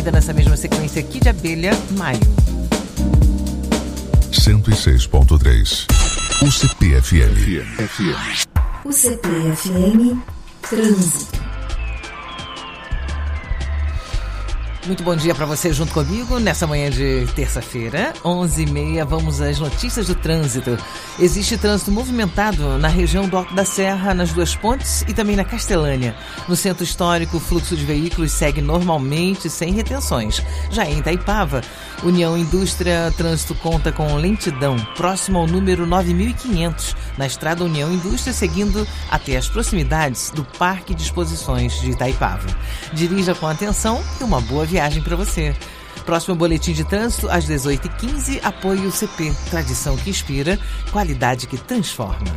ainda nessa mesma sequência aqui de Abelha, Maio. 106.3 UCP-FM. UCP-FM Trânsito. Muito bom dia para você junto comigo nessa manhã de terça-feira, 11h30. Vamos às notícias do trânsito. Existe trânsito movimentado na região do Alto da Serra, nas Duas Pontes e também na Castelânia. No centro histórico, o fluxo de veículos segue normalmente, sem retenções. Já em Itaipava, União Indústria, trânsito conta com lentidão, próximo ao número 9500, na estrada União Indústria, seguindo até as proximidades do Parque de Exposições de Itaipava. Dirija com atenção e uma boa viagem para você. Próximo boletim de trânsito às 18h15, apoio UCP, tradição que inspira, qualidade que transforma.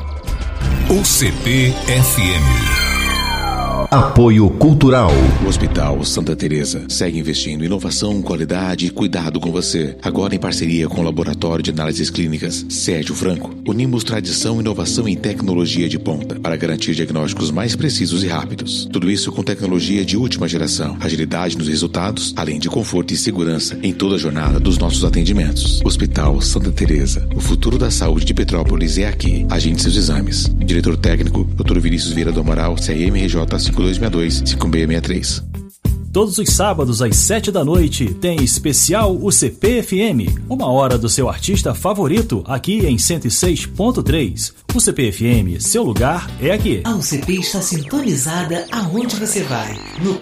UCP-FM. Apoio Cultural. O Hospital Santa Teresa segue investindo em inovação, qualidade e cuidado com você. Agora em parceria com o Laboratório de Análises Clínicas Sérgio Franco, unimos tradição, inovação e tecnologia de ponta para garantir diagnósticos mais precisos e rápidos. Tudo isso com tecnologia de última geração, agilidade nos resultados, além de conforto e segurança em toda a jornada dos nossos atendimentos. Hospital Santa Teresa, o futuro da saúde de Petrópolis é aqui. Agende seus exames. Diretor técnico, Dr. Vinícius Vieira do Amaral, CRMRJ 5262-5663. Todos os sábados às 7 da noite tem especial UCP-FM, uma hora do seu artista favorito aqui em 106.3. UCP-FM, seu lugar é aqui. A UCP está sintonizada aonde você vai, no